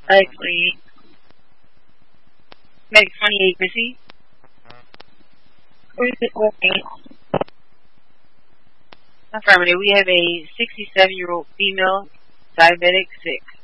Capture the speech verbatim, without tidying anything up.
Likely. Medic twenty-eight busy. Where's it going? Affirmative. We have a sixty-seven-year-old female, diabetic, sick.